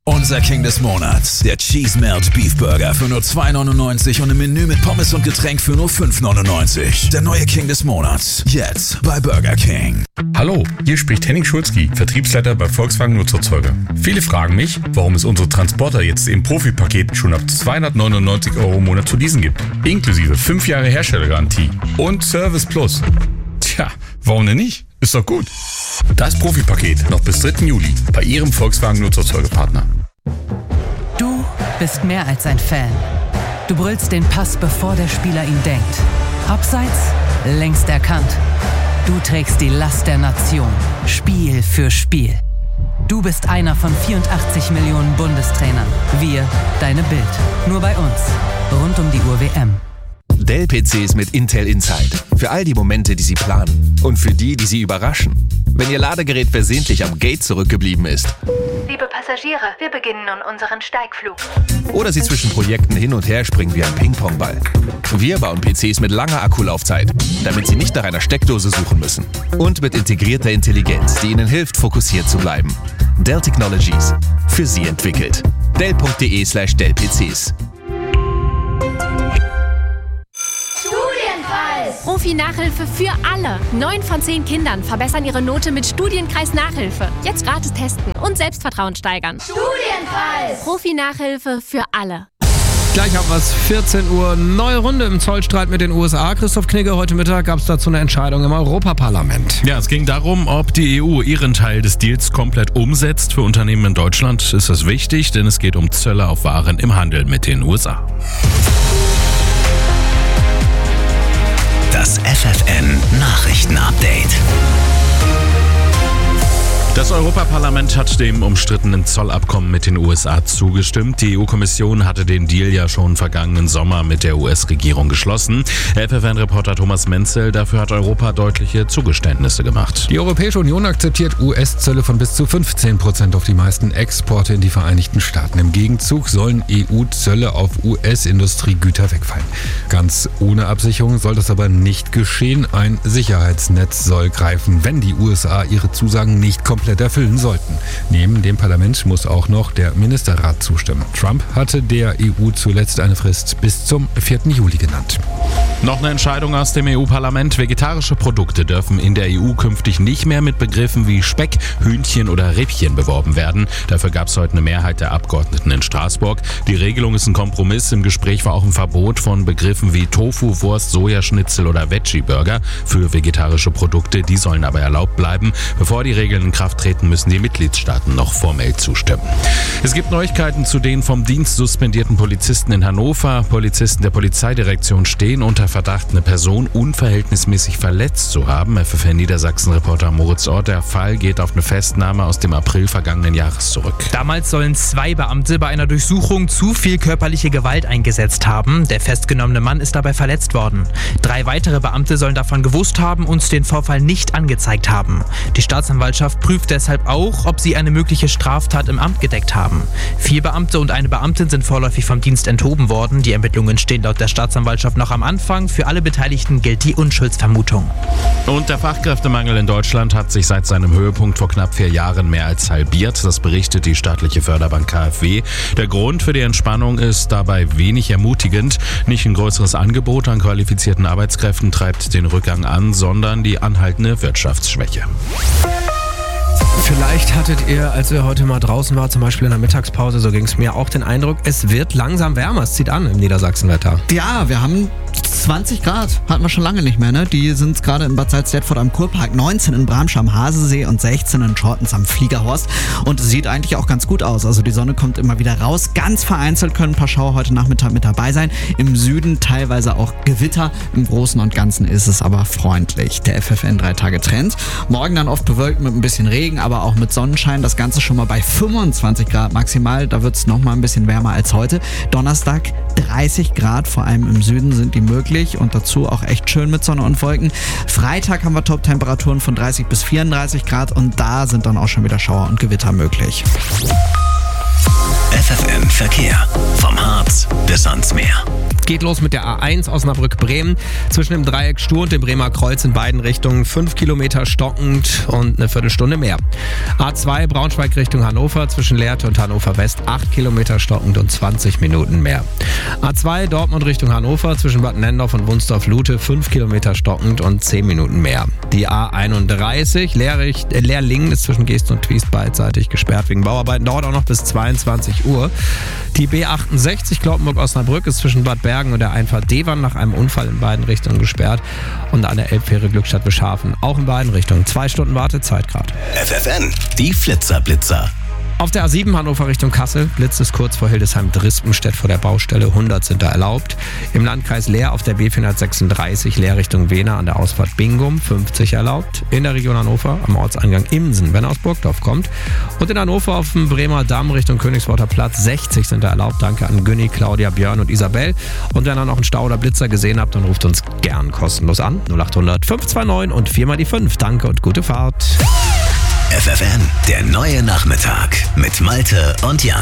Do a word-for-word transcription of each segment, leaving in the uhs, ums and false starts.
Unser King des Monats, der Cheese Melt Beef Burger für nur zwei neunundneunzig und im Menü mit Pommes und Getränk für nur fünf neunundneunzig. Der neue King des Monats, jetzt bei Burger King. Hallo, hier spricht Henning Schulzki, Vertriebsleiter bei Volkswagen Nutzerzeuger. Viele fragen mich, warum es unsere Transporter jetzt im Profi-Paket schon ab zweihundertneunundneunzig Euro im Monat zu leasen gibt. Inklusive fünf Jahre Herstellergarantie und Service Plus. Tja, warum denn nicht? Ist doch gut. Das Profi-Paket noch bis dritten Juli bei Ihrem Volkswagen Nutzerzeugerpartner. Du bist mehr als ein Fan. Du brüllst den Pass, bevor der Spieler ihn denkt. Abseits, längst erkannt. Du trägst die Last der Nation, Spiel für Spiel. Du bist einer von vierundachtzig Millionen Bundestrainern. Wir, deine Bild. Nur bei uns. Rund um die Uhr W M. Dell-P Cs mit Intel Inside. Für all die Momente, die Sie planen. Und für die, die Sie überraschen. Wenn Ihr Ladegerät versehentlich am Gate zurückgeblieben ist. Liebe Passagiere, wir beginnen nun unseren Steigflug. Oder Sie zwischen Projekten hin und her springen wie ein Ping-Pong-Ball. Wir bauen P Cs mit langer Akkulaufzeit, damit Sie nicht nach einer Steckdose suchen müssen. Und mit integrierter Intelligenz, die Ihnen hilft, fokussiert zu bleiben. Dell Technologies. Für Sie entwickelt. Dell.de slash Dell-PCs. Profi-Nachhilfe für alle. Neun von zehn Kindern verbessern ihre Note mit Studienkreis-Nachhilfe. Jetzt gratis testen und Selbstvertrauen steigern. Studienkreis! Profi-Nachhilfe für alle. Gleich haben wir es, vierzehn Uhr, neue Runde im Zollstreit mit den U S A. Christoph Knigge, heute Mittag gab es dazu eine Entscheidung im Europaparlament. Ja, es ging darum, ob die E U ihren Teil des Deals komplett umsetzt. Für Unternehmen in Deutschland ist das wichtig, denn es geht um Zölle auf Waren im Handel mit den U S A. Das F F N-Nachrichten-Update. Das Europaparlament hat dem umstrittenen Zollabkommen mit den U S A zugestimmt. Die E U-Kommission hatte den Deal ja schon vergangenen Sommer mit der U S-Regierung geschlossen. F F N-Reporter Thomas Menzel, dafür hat Europa deutliche Zugeständnisse gemacht. Die Europäische Union akzeptiert U S-Zölle von bis zu fünfzehn Prozent auf die meisten Exporte in die Vereinigten Staaten. Im Gegenzug sollen E U-Zölle auf U S-Industriegüter wegfallen. Ganz ohne Absicherung soll das aber nicht geschehen. Ein Sicherheitsnetz soll greifen, wenn die U S A ihre Zusagen nicht komplett erfüllen sollten. Neben dem Parlament muss auch noch der Ministerrat zustimmen. Trump hatte der E U zuletzt eine Frist bis zum vierten Juli genannt. Noch eine Entscheidung aus dem E U-Parlament. Vegetarische Produkte dürfen in der E U künftig nicht mehr mit Begriffen wie Speck, Hühnchen oder Rippchen beworben werden. Dafür gab es heute eine Mehrheit der Abgeordneten in Straßburg. Die Regelung ist ein Kompromiss. Im Gespräch war auch ein Verbot von Begriffen wie Tofu, Wurst, Sojaschnitzel oder Veggie-Burger für vegetarische Produkte. Die sollen aber erlaubt bleiben. Bevor die Regeln in Kraft treten, müssen die Mitgliedstaaten noch formell zustimmen. Es gibt Neuigkeiten zu den vom Dienst suspendierten Polizisten in Hannover. Polizisten der Polizeidirektion stehen unter Verdacht, eine Person unverhältnismäßig verletzt zu haben. F F N-Niedersachsen-Reporter Moritz Ort. Der Fall geht auf eine Festnahme aus dem April vergangenen Jahres zurück. Damals sollen zwei Beamte bei einer Durchsuchung zu viel körperliche Gewalt eingesetzt haben. Der festgenommene Mann ist dabei verletzt worden. Drei weitere Beamte sollen davon gewusst haben und den Vorfall nicht angezeigt haben. Die Staatsanwaltschaft prüft deshalb auch, ob sie eine mögliche Straftat im Amt gedeckt haben. Vier Beamte und eine Beamtin sind vorläufig vom Dienst enthoben worden. Die Ermittlungen stehen laut der Staatsanwaltschaft noch am Anfang. Für alle Beteiligten gilt die Unschuldsvermutung. Und der Fachkräftemangel in Deutschland hat sich seit seinem Höhepunkt vor knapp vier Jahren mehr als halbiert. Das berichtet die staatliche Förderbank K f W. Der Grund für die Entspannung ist dabei wenig ermutigend. Nicht ein größeres Angebot an qualifizierten Arbeitskräften treibt den Rückgang an, sondern die anhaltende Wirtschaftsschwäche. Vielleicht hattet ihr, als ihr heute mal draußen war, zum Beispiel in der Mittagspause, so ging es mir auch den Eindruck, es wird langsam wärmer. Es zieht an im Niedersachsenwetter. Ja, wir haben zwanzig Grad, hatten wir schon lange nicht mehr, ne? Die sind gerade in Bad Salzdetford am Kurpark, neunzehn in Bramsch am Hasesee und sechzehn in Schortens am Fliegerhorst. Und es sieht eigentlich auch ganz gut aus. Also die Sonne kommt immer wieder raus. Ganz vereinzelt können ein paar Schauer heute Nachmittag mit dabei sein. Im Süden teilweise auch Gewitter. Im Großen und Ganzen ist es aber freundlich. Der F F N drei Tage Trend. Morgen dann oft bewölkt mit ein bisschen Regen, aber auch mit Sonnenschein. Das Ganze schon mal bei fünfundzwanzig Grad maximal. Da wird es nochmal ein bisschen wärmer als heute. Donnerstag dreißig Grad, vor allem im Süden sind die möglich und dazu auch echt schön mit Sonne und Wolken. Freitag haben wir Top-Temperaturen von dreißig bis vierunddreißig Grad und da sind dann auch schon wieder Schauer und Gewitter möglich. F F N Verkehr. Vom Harz bis ans Meer. Geht los mit der A eins Osnabrück-Bremen zwischen dem Dreieck Stur und dem Bremer Kreuz in beiden Richtungen. Fünf Kilometer stockend und eine Viertelstunde mehr. A zwei Braunschweig Richtung Hannover zwischen Lehrte und Hannover West. Acht Kilometer stockend und zwanzig Minuten mehr. A zwei Dortmund Richtung Hannover zwischen Bad Nendorf und Wunsdorf-Lute. Fünf Kilometer stockend und zehn Minuten mehr. Die A einunddreißig Lehrricht, äh, Lehrlingen ist zwischen Geest und Twiest beidseitig gesperrt wegen Bauarbeiten. Dauert auch noch bis zweiundzwanzig Uhr. Die B achtundsechzig Cloppenburg-Osnabrück ist zwischen Bad Bergen und der Einfahrt Devern nach einem Unfall in beiden Richtungen gesperrt. Und an der Elbfähre Glückstadt-Beschafen auch in beiden Richtungen. Zwei Stunden Wartezeit gerade. F F N, die Flitzer-Blitzer. Auf der A sieben Hannover Richtung Kassel blitzt es kurz vor Hildesheim-Drispenstedt vor der Baustelle. hundert sind da erlaubt. Im Landkreis Leer auf der B vierhundertsechsunddreißig Leer Richtung Wehner an der Ausfahrt Bingum fünfzig erlaubt. In der Region Hannover am Ortseingang Imsen, wenn er aus Burgdorf kommt. Und in Hannover auf dem Bremer Damm Richtung Königsworter Platz sechzig sind da erlaubt. Danke an Günni, Claudia, Björn und Isabel. Und wenn ihr noch einen Stau oder Blitzer gesehen habt, dann ruft uns gern kostenlos an. null acht hundert fünf zwei neun und vier mal die fünf. Danke und gute Fahrt. F F N, der neue Nachmittag mit Malte und Jan.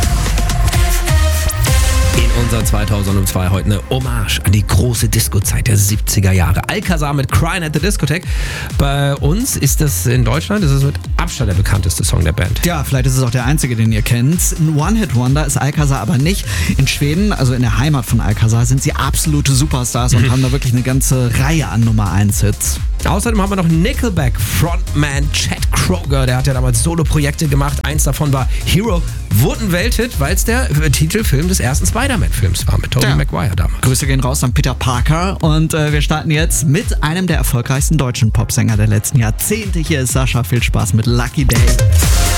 In unser zweitausendzwei heute eine Hommage an die große Disco-Zeit der siebziger Jahre. Alcazar mit Crying at the Discotheque. Bei uns ist das in Deutschland, das ist mit Abstand der bekannteste Song der Band. Ja, vielleicht ist es auch der einzige, den ihr kennt. Ein One-Hit-Wonder ist Alcazar aber nicht. In Schweden, also in der Heimat von Alcazar, sind sie absolute Superstars und haben da wirklich eine ganze Reihe an Nummer eins Hits. Außerdem haben wir noch Nickelback Frontman Chad Kroger, der hat ja damals Solo-Projekte gemacht. Eins davon war Hero. Wurde ein Welthit, weil es der Titelfilm des ersten Spider-Man-Films war mit Tobey ja. Maguire damals. Grüße gehen raus an Peter Parker und äh, wir starten jetzt mit einem der erfolgreichsten deutschen Popsänger der letzten Jahrzehnte. Hier ist Sascha, viel Spaß mit Lucky Day.